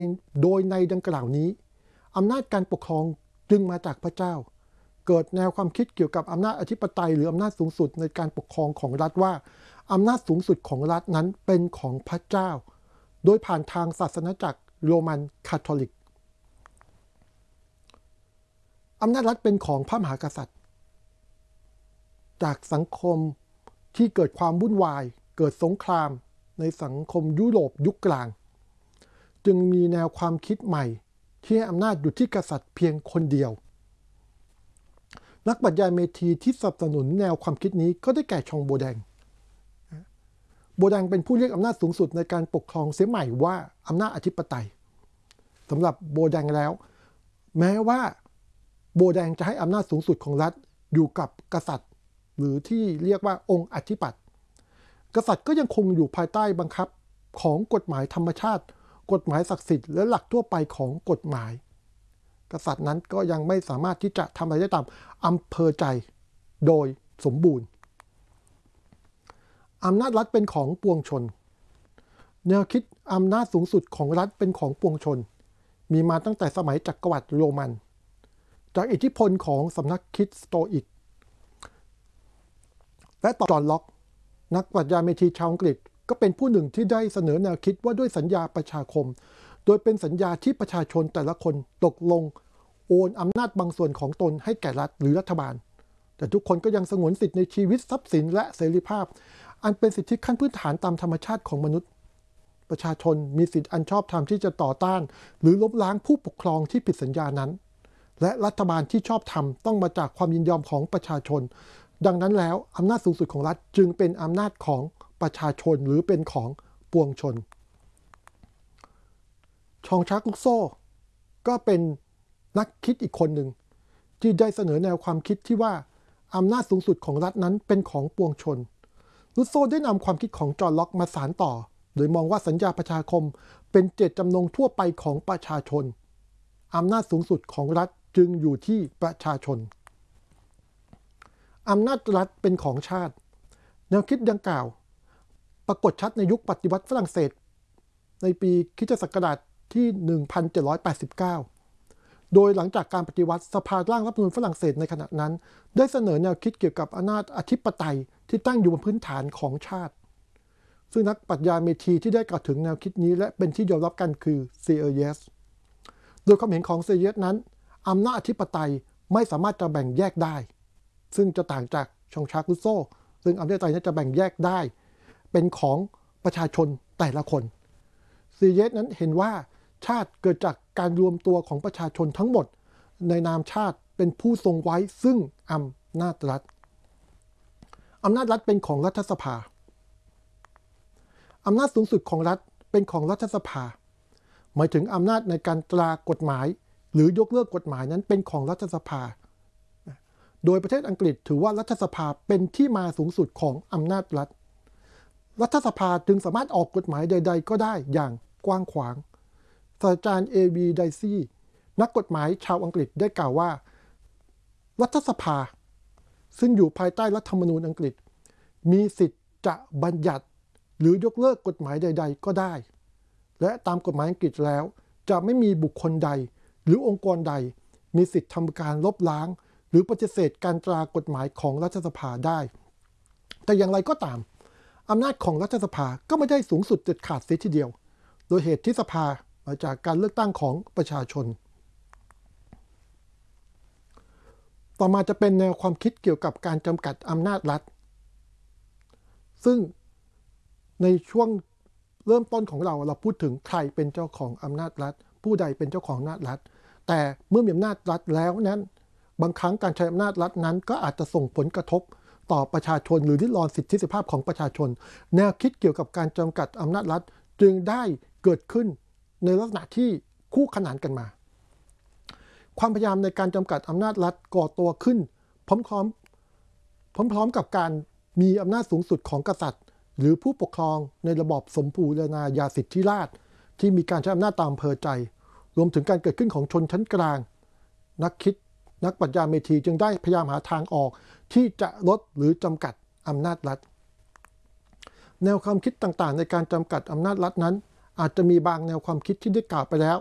โดยในดังกล่าวนี้อำนาจการปกครองจึงมาจากพระเจ้าเกิดแนวความคิดเกี่ยวกับอำนาจอธิปไตยหรืออำนาจสูงสุดในการปกครองของรัฐว่าอำนาจสูงสุดของรัฐนั้นเป็นของพระเจ้าโดยผ่านทางศาสนาจักรโรมันคาทอลิกอำนาจรัฐเป็นของพระมหากษัตริย์จากสังคมที่เกิดความวุ่นวายเกิดสงครามในสังคมยุโรปยุคกลางจึงมีแนวความคิดใหม่ที่ให้อำนาจอยู่ที่กษัตริย์เพียงคนเดียวนักปรัชญาเมธีที่สนับสนุนแนวความคิดนี้ก็ได้แก่ชองโบแดงเป็นผู้เรียกอำนาจสูงสุดในการปกครองเสียใหม่ว่าอำนาจอธิปไตยสำหรับโบแดงแล้วแม้ว่าโบแดงจะให้อำนาจสูงสุดของรัฐอยู่กับกษัตริย์หรือที่เรียกว่าองค์อธิปัตย์กษัตริย์ก็ยังคงอยู่ภายใต้บังคับของกฎหมายธรรมชาติกฎหมายศักดิ์สิทธิ์และหลักทั่วไปของกฎหมายกษัตริย์นั้นก็ยังไม่สามารถที่จะทำอะไรได้ตามอำเภอใจโดยสมบูรณ์อำนาจรัฐเป็นของปวงชนแนวคิดอำนาจสูงสุดของรัฐเป็นของปวงชนมีมาตั้งแต่สมัยจักรวรรดิโรมันจากอิทธิพลของสำนักคิดสโตอิกและจอห์นล็อกนักปรัชญาเมธีชาวอังกฤษก็เป็นผู้หนึ่งที่ได้เสนอแนวคิดว่าด้วยสัญญาประชาคมโดยเป็นสัญญาที่ประชาชนแต่ละคนตกลงโอนอำนาจบางส่วนของตนให้แก่รัฐหรือรัฐบาลแต่ทุกคนก็ยังสงวนสิทธิในชีวิตทรัพย์สินและเสรีภาพอันเป็นสิทธิขั้นพื้นฐานตามธรรมชาติของมนุษย์ประชาชนมีสิทธิอันชอบธรรมที่จะต่อต้านหรือล้มล้างผู้ปกครองที่ผิดสัญญานั้นและรัฐบาลที่ชอบธรรมต้องมาจากความยินยอมของประชาชนดังนั้นแล้วอำนาจสูงสุดของรัฐจึงเป็นอำนาจของประชาชนหรือเป็นของปวงชนชองชาร์กลุกโซ่ก็เป็นนักคิดอีกคนหนึ่งที่ได้เสนอแนวความคิดที่ว่าอำนาจสูงสุดของรัฐนั้นเป็นของปวงชนลุกโซ่ได้นำความคิดของจอห์นล็อกมาสานต่อโดยมองว่าสัญญาประชาคมเป็นเจตจำนงทั่วไปของประชาชนอำนาจสูงสุดของรัฐจึงอยู่ที่ประชาชนอำนาจรัฐเป็นของชาติแนวคิดดังกล่าวปรากฏชัดในยุคปฏิวัติฝรั่งเศสในปีคริสตศักราชที่ 1789 โดยหลังจากการปฏิวัติสภาร่างรัฐธรรมนูญฝรั่งเศสในขณะนั้นได้เสนอแนวคิดเกี่ยวกับอำนาจอธิปไตยที่ตั้งอยู่บนพื้นฐานของชาติซึ่งนักปรัชญาเมธีที่ได้กล่าวถึงแนวคิดนี้และเป็นที่ยอมรับกันคือเซเอเยสโดยความเห็นของเซเอเยสนั้นอำนาจอธิปไตยไม่สามารถจะแบ่งแยกได้ซึ่งจะต่างจากชองชาร์กลุกโซ่ซึ่งอำนาจอธิปไตยนั้นจะแบ่งแยกได้เป็นของประชาชนแต่ละคนเซเอเยสนั้นเห็นว่าชาติเกิดจากการรวมตัวของประชาชนทั้งหมดในนามชาติเป็นผู้ทรงไว้ซึ่งอำนาจรัฐเป็นของรัฐสภาอำนาจสูงสุดของรัฐเป็นของรัฐสภาหมายถึงอำนาจในการตรากฎหมายหรือยกเลิกกฎหมายนั้นเป็นของรัฐสภาโดยประเทศอังกฤษถือว่ารัฐสภาเป็นที่มาสูงสุดของอำนาจรัฐสภาจึงสามารถออกกฎหมายใดๆก็ได้อย่างกว้างขวางศาสตราจารย์A.B. Diceyนักกฎหมายชาวอังกฤษได้กล่าวว่ารัฐสภาซึ่งอยู่ภายใต้รัฐธรรมนูญอังกฤษมีสิทธิ์จะบัญญัติหรือยกเลิกกฎหมายใดๆก็ได้และตามกฎหมายอังกฤษแล้วจะไม่มีบุคคลใดหรือองค์กรใดมีสิทธิ์ทำการลบล้างหรือปฏิเสธการตรากฎหมายของรัฐสภาได้แต่อย่างไรก็ตามอำนาจของรัฐสภาก็ไม่ได้สูงสุดเด็ดขาดเสียทีเดียวโดยเหตุที่สภามาจากการเลือกตั้งของประชาชนต่อมาจะเป็นแนวความคิดเกี่ยวกับการจำกัดอำนาจรัฐซึ่งในช่วงเริ่มต้นของเราพูดถึงใครเป็นเจ้าของอำนาจรัฐผู้ใดเป็นเจ้าของอำนาจรัฐแต่เมื่อมีอำนาจรัฐแล้วนั้นบางครั้งการใช้อำนาจรัฐนั้นก็อาจจะส่งผลกระทบต่อประชาชนหรือริดรอนสิทธิเสรีภาพของประชาชนแนวคิดเกี่ยวกับการจำกัดอำนาจรัฐจึงได้เกิดขึ้นในลักษณะที่คู่ขนานกันมาความพยายามในการจำกัดอำนาจรัฐก่อตัวขึ้นพร้อมกับการมีอำนาจสูงสุดของกษัตริย์หรือผู้ปกครองในระบอบสมบูรณาญาสิทธิราชย์ที่มีการใช้อำนาจตามอำเภอใจรวมถึงการเกิดขึ้นของชนชั้นกลางนักปรัชญาเมธีจึงได้พยายามหาทางออกที่จะลดหรือจำกัดอำนาจรัฐแนวความคิดต่างๆในการจำกัดอำนาจรัฐนั้นอาจจะมีบางแนวความคิดที่ได้กล่าวไปแล้ว